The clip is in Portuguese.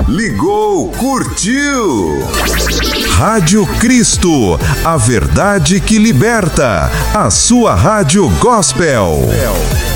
Ligou, curtiu. Rádio Cristo, a verdade que liberta. A sua rádio gospel.